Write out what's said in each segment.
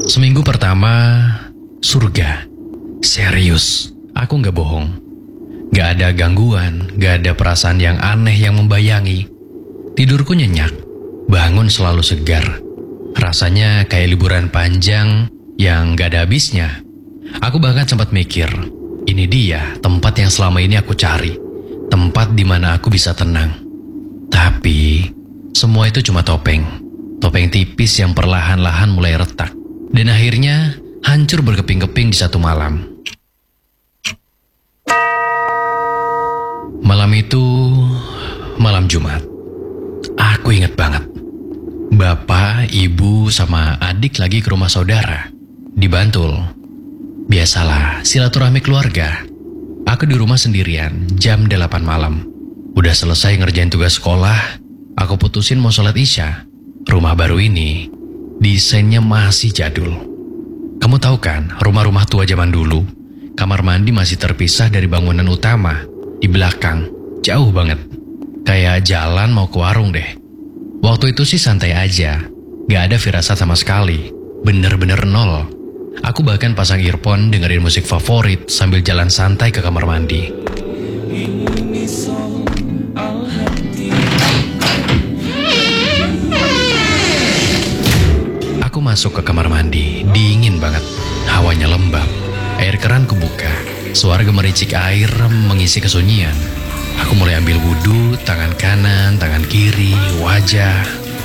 Seminggu pertama, surga. Serius, aku gak bohong. Gak ada gangguan, gak ada perasaan yang aneh yang membayangi. Tidurku nyenyak, bangun selalu segar. Rasanya kayak liburan panjang yang gak ada habisnya. Aku bahkan sempat mikir, ini dia tempat yang selama ini aku cari. Tempat di mana aku bisa tenang. Tapi, semua itu cuma topeng. Topeng tipis yang perlahan-lahan mulai retak. Dan akhirnya hancur berkeping-keping di satu malam. Malam itu malam Jumat. Aku ingat banget. Bapak, ibu, sama adik lagi ke rumah saudara di Bantul. Biasalah, silaturahmi keluarga. Aku di rumah sendirian jam 8 malam. Udah selesai ngerjain tugas sekolah, aku putusin mau sholat isya. Rumah baru ini desainnya masih jadul. Kamu tahu kan, rumah-rumah tua zaman dulu, kamar mandi masih terpisah dari bangunan utama. Di belakang, jauh banget. Kayak jalan mau ke warung deh. Waktu itu sih santai aja, gak ada firasat sama sekali. Bener-bener nol. Aku bahkan pasang earphone dengerin musik favorit sambil jalan santai ke kamar mandi. Aku masuk ke kamar mandi, dingin banget. Hawanya lembab, air keran kebuka. Suara gemericik air mengisi kesunyian. Aku mulai ambil wudhu, tangan kanan, tangan kiri, wajah.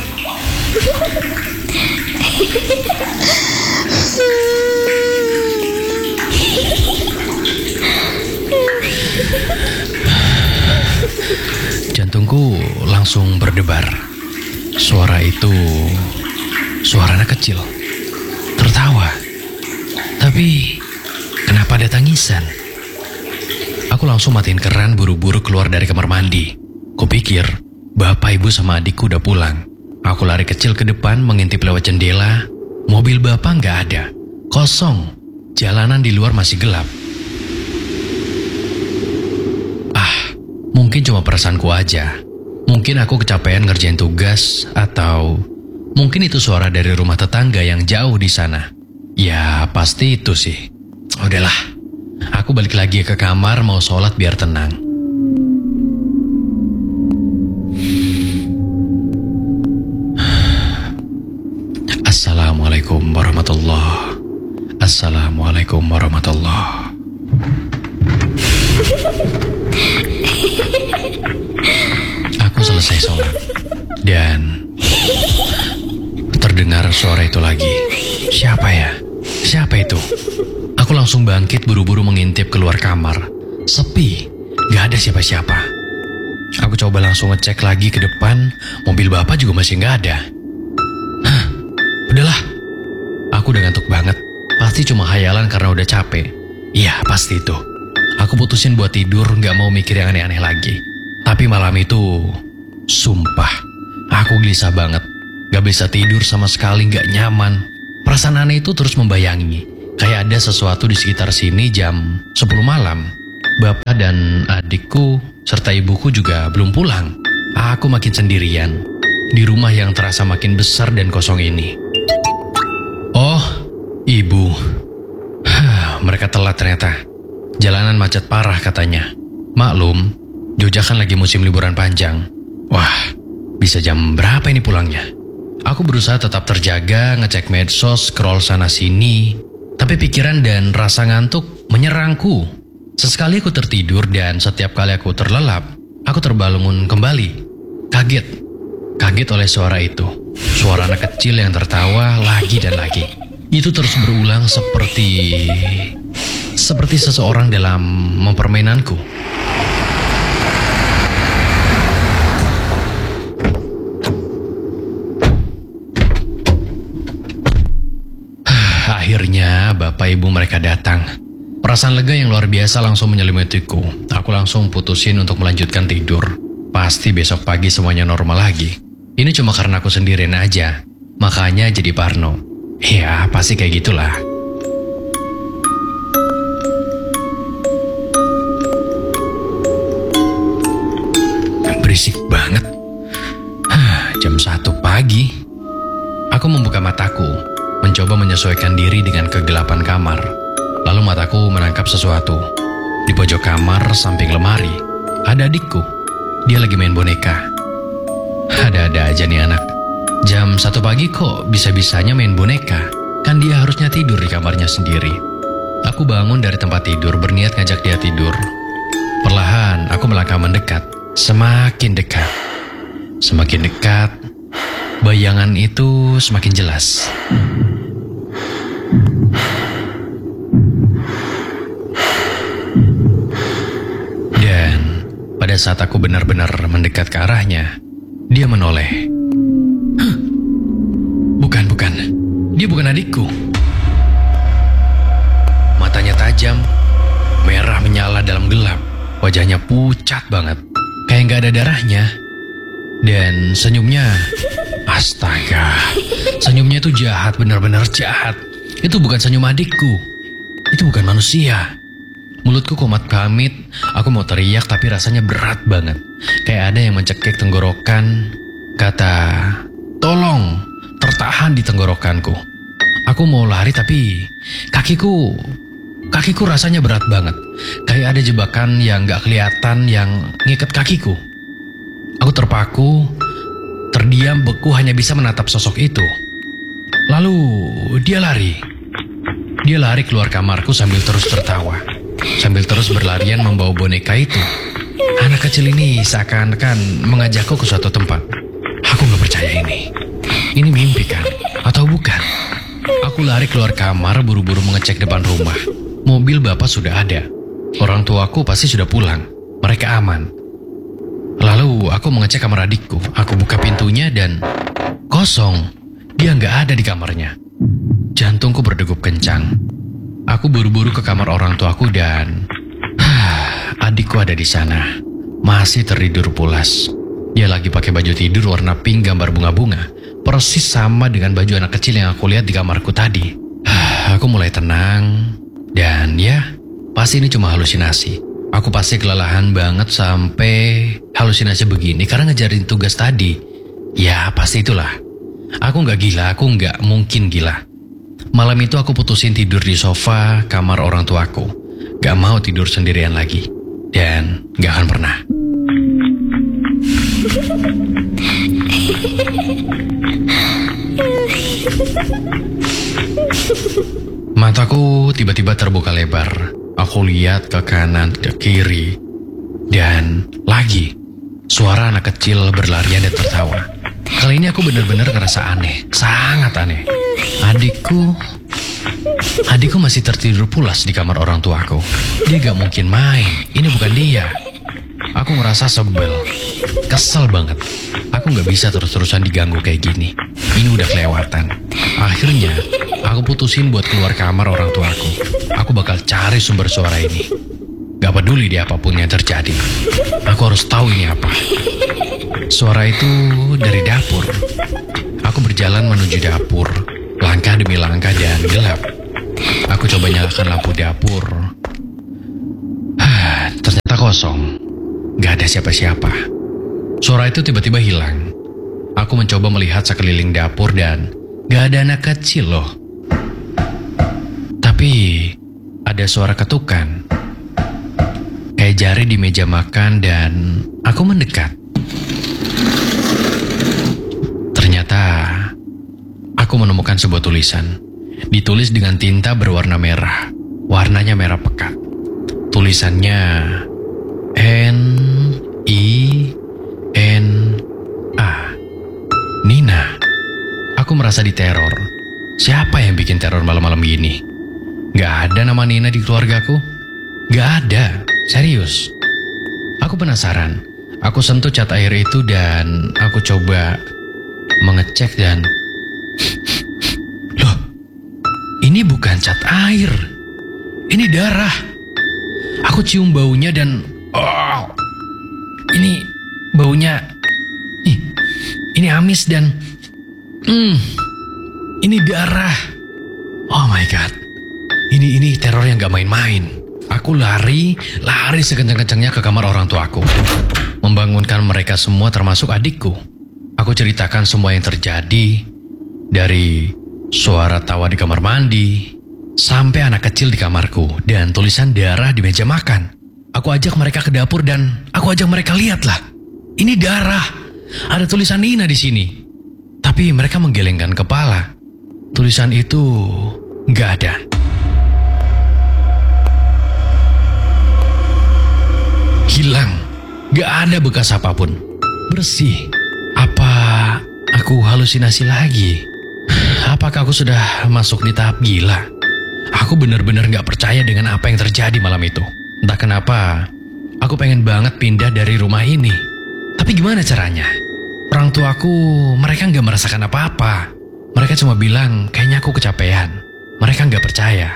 Jantungku langsung berdebar. Suara itu suara anak kecil, tertawa. Tapi kenapa ada tangisan? Aku langsung matiin keran, buru-buru keluar dari kamar mandi. Kupikir bapak, ibu, sama adikku udah pulang. Aku lari kecil ke depan, mengintip lewat jendela. Mobil bapak nggak ada, kosong. Jalanan di luar masih gelap. Mungkin cuma perasaanku aja. Mungkin aku kecapean ngerjain tugas, atau mungkin itu suara dari rumah tetangga yang jauh di sana. Ya pasti itu sih. Udahlah, aku balik lagi ke kamar mau sholat biar tenang. Assalamualaikum warahmatullahi. Assalamualaikum warahmatullahi. Aku selesai sholat dan terdengar suara itu lagi. Siapa ya? Siapa itu? Aku langsung bangkit, buru-buru mengintip keluar kamar. Sepi, gak ada siapa-siapa. Aku coba langsung ngecek lagi ke depan. Mobil bapak juga masih gak ada. Udahlah, aku udah ngantuk banget. Pasti cuma hayalan karena udah capek. Iya, pasti itu. Aku putusin buat tidur, gak mau mikir yang aneh-aneh lagi. Tapi malam itu, sumpah, aku gelisah banget. Gak bisa tidur sama sekali, gak nyaman. Perasaan aneh itu terus membayangi. Kayak ada sesuatu di sekitar sini jam 10 malam. Bapak dan adikku serta ibuku juga belum pulang. Aku makin sendirian di rumah yang terasa makin besar dan kosong ini. Oh, ibu. Mereka telat ternyata. Jalanan macet parah katanya. Maklum, Jogja kan lagi musim liburan panjang. Wah, bisa jam berapa ini pulangnya? Aku berusaha tetap terjaga, ngecek medsos, scroll sana sini. Tapi pikiran dan rasa ngantuk menyerangku. Sesekali aku tertidur dan setiap kali aku terlelap, aku terbangun kembali. Kaget oleh suara itu. Suara anak kecil yang tertawa lagi dan lagi. Itu terus berulang seperti seseorang dalam mempermainanku. Akhirnya bapak ibu mereka datang. Perasaan lega yang luar biasa langsung menyelimutiku. Aku langsung putusin untuk melanjutkan tidur. Pasti besok pagi semuanya normal lagi. Ini cuma karena aku sendirian aja, makanya jadi parno. Ya pasti kayak gitulah. Berisik banget. Jam 1 pagi. Aku membuka mataku, mencoba mencoba menyesuaikan diri dengan kegelapan kamar. Lalu mataku menangkap sesuatu. Di pojok kamar samping lemari, ada adikku. Dia lagi main boneka. Ada-ada aja nih anak. Jam 1 pagi kok bisa-bisanya main boneka? Kan dia harusnya tidur di kamarnya sendiri. Aku bangun dari tempat tidur berniat ngajak dia tidur. Perlahan aku melangkah mendekat. Semakin dekat. Semakin dekat. Bayangan itu semakin jelas. Dan pada saat aku benar-benar mendekat ke arahnya, dia menoleh. Huh, bukan. Dia bukan adikku. Matanya tajam, merah menyala dalam gelap. Wajahnya pucat banget, kayak gak ada darahnya. Dan senyumnya, astaga, senyumnya itu jahat, benar-benar jahat. Itu bukan senyum adikku. Itu bukan manusia. Mulutku komat kamit, aku mau teriak tapi rasanya berat banget. Kayak ada yang mencekik tenggorokan. Kata, tolong, tertahan di tenggorokanku. Aku mau lari tapi kakiku rasanya berat banget. Kayak ada jebakan yang gak kelihatan yang ngikat kakiku. Aku terpaku, terdiam beku hanya bisa menatap sosok itu. Lalu dia lari. Dia lari keluar kamarku sambil terus tertawa. Sambil terus berlarian membawa boneka itu. Anak kecil ini seakan-akan mengajakku ke suatu tempat. Aku gak percaya ini. Ini mimpi kan? Atau bukan? Aku lari keluar kamar buru-buru mengecek depan rumah. Mobil bapak sudah ada. Orang tuaku pasti sudah pulang. Mereka aman. Lalu aku mengecek kamar adikku. Aku buka pintunya dan kosong. Dia nggak ada di kamarnya. Jantungku berdegup kencang. Aku buru-buru ke kamar orang tuaku dan adikku ada di sana. Masih tertidur pulas. Dia lagi pakai baju tidur warna pink gambar bunga-bunga. Persis sama dengan baju anak kecil yang aku lihat di kamarku tadi. Aku mulai tenang. Dan ya, pasti ini cuma halusinasi. Aku pasti kelelahan banget sampai halusinasi begini karena ngejarin tugas tadi. Ya pasti itulah. Aku gak gila, aku gak mungkin gila. Malam itu aku putusin tidur di sofa kamar orang tuaku. Gak mau tidur sendirian lagi. Dan gak akan pernah. Mataku tiba-tiba terbuka lebar. Aku lihat ke kanan, ke kiri. Dan lagi, suara anak kecil berlarian dan tertawa. Kali ini aku benar-benar ngerasa aneh. Sangat aneh. Adikku masih tertidur pulas di kamar orang tuaku. Dia gak mungkin main. Ini bukan dia. Aku ngerasa sebel. Kesel banget. Aku gak bisa terus-terusan diganggu kayak gini. Ini udah kelewatan. Akhirnya, aku putusin buat keluar kamar orang tuaku. Aku bakal cari sumber suara ini. Gak peduli di apapun yang terjadi. Aku harus tahu ini apa. Suara itu dari dapur. Aku berjalan menuju dapur. Langkah demi langkah dan gelap. Aku coba nyalakan lampu dapur. Ternyata kosong. Gak ada siapa-siapa. Suara itu tiba-tiba hilang. Aku mencoba melihat sekeliling dapur dan gak ada anak kecil loh. Tapi ada suara ketukan. Kayak jari di meja makan dan aku mendekat. Ternyata aku menemukan sebuah tulisan. Ditulis dengan tinta berwarna merah. Warnanya merah pekat. Tulisannya N-I-N-A. Nina. Aku merasa diteror. Siapa yang bikin teror malam-malam gini? Gak ada nama Nina di keluargaku. Gak ada. Serius. Aku penasaran. Aku sentuh cat air itu dan aku coba mengecek dan loh, ini bukan cat air. Ini darah. Aku cium baunya dan ini baunya ini amis dan ini darah. Oh my god. Ini teror yang gak main-main. Aku lari sekencang-kencangnya ke kamar orang tuaku. Membangunkan mereka semua termasuk adikku. Aku ceritakan semua yang terjadi. Dari suara tawa di kamar mandi, sampai anak kecil di kamarku dan tulisan darah di meja makan. Aku ajak mereka ke dapur dan aku ajak mereka lihatlah. Ini darah. Ada tulisan Nina di sini. Tapi mereka menggelengkan kepala. Tulisan itu nggak ada. Hilang. Nggak ada bekas apapun. Bersih. Apa aku halusinasi lagi? Apakah aku sudah masuk di tahap gila? Aku benar-benar gak percaya dengan apa yang terjadi malam itu. Entah kenapa, aku pengen banget pindah dari rumah ini. Tapi gimana caranya? Orang tuaku, mereka gak merasakan apa-apa. Mereka cuma bilang, kayaknya aku kecapean. Mereka gak percaya.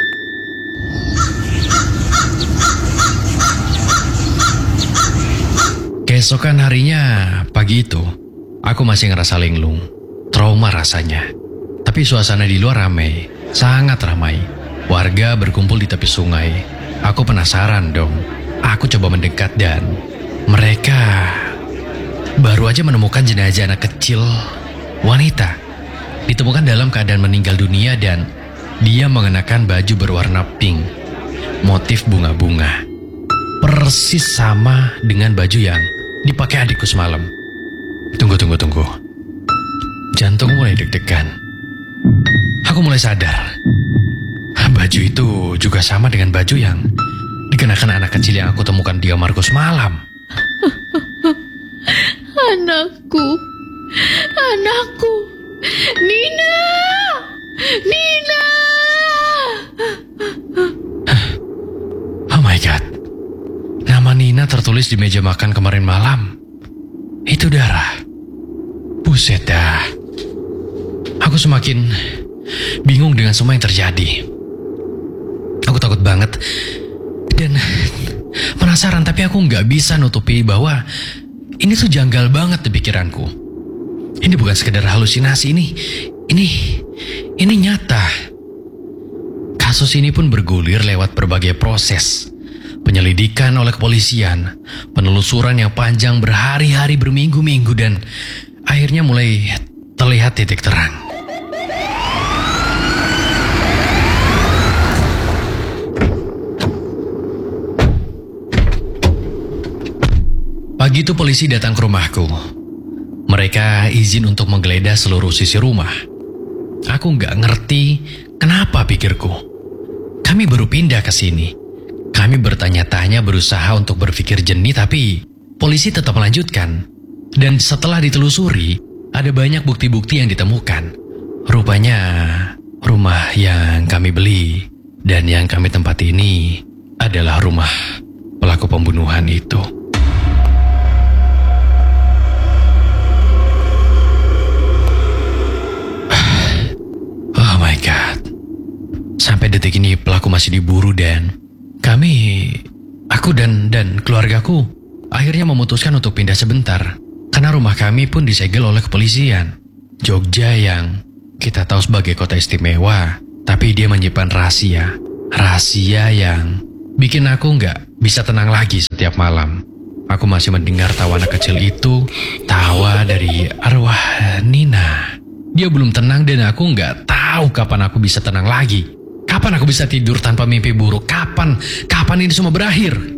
Keesokan harinya, pagi itu, aku masih ngerasa linglung. Trauma rasanya. Tapi suasana di luar ramai, sangat ramai. Warga berkumpul di tepi sungai. Aku penasaran dong. Aku coba mendekat dan mereka baru aja menemukan jenazah anak kecil wanita. Ditemukan dalam keadaan meninggal dunia dan dia mengenakan baju berwarna pink. Motif bunga-bunga. Persis sama dengan baju yang dipakai adikku semalam. Tunggu. Jantung mulai deg-degan. Aku mulai sadar. Baju itu juga sama dengan baju yang dikenakan anak kecil yang aku temukan di kamarku semalam. Anakku, Nina. Oh my God. Nama Nina tertulis di meja makan kemarin malam. Itu darah. Buset dah. Aku semakin bingung dengan semua yang terjadi. Aku takut banget dan penasaran, tapi aku nggak bisa nutupi bahwa ini tuh janggal banget di pikiranku. Ini bukan sekedar halusinasi, ini nyata. Kasus ini pun bergulir lewat berbagai proses. Penyelidikan oleh kepolisian, penelusuran yang panjang berhari-hari, berminggu-minggu, dan akhirnya mulai terlihat titik terang. Pagi itu polisi datang ke rumahku. Mereka izin untuk menggeledah seluruh sisi rumah. Aku nggak ngerti kenapa, pikirku. Kami baru pindah ke sini. Kami bertanya-tanya, berusaha untuk berpikir jernih, tapi polisi tetap melanjutkan. Dan setelah ditelusuri, ada banyak bukti-bukti yang ditemukan. Rupanya rumah yang kami beli dan yang kami tempati ini adalah rumah pelaku pembunuhan itu. Oh my God. Sampai detik ini pelaku masih diburu dan aku dan keluargaku akhirnya memutuskan untuk pindah sebentar. Karena rumah kami pun disegel oleh kepolisian. Jogja yang kita tahu sebagai kota istimewa, tapi dia menyimpan rahasia. Rahasia yang bikin aku nggak bisa tenang lagi setiap malam. Aku masih mendengar tawa anak kecil itu, tawa dari arwah Nina. Dia belum tenang dan aku nggak tahu kapan aku bisa tenang lagi. Kapan aku bisa tidur tanpa mimpi buruk? Kapan ini semua berakhir?